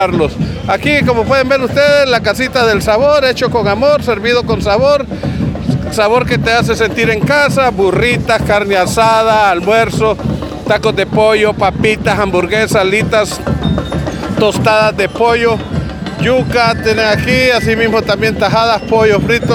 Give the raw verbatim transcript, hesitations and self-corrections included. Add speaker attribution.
Speaker 1: Carlos. Aquí, como pueden ver ustedes, la casita del sabor, hecho con amor, servido con sabor, sabor que te hace sentir en casa, burritas, carne asada, almuerzo, tacos de pollo, papitas, hamburguesas, alitas, tostadas de pollo, yuca, tienen aquí, así mismo también tajadas, pollo frito.